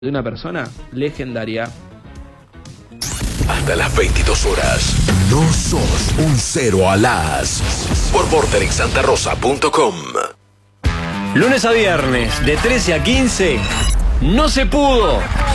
de una persona legendaria. Hasta las 22 horas. No sos un cero a las. Por vorterixsantarosa.com. Lunes a viernes, de 13 a 15. No se pudo.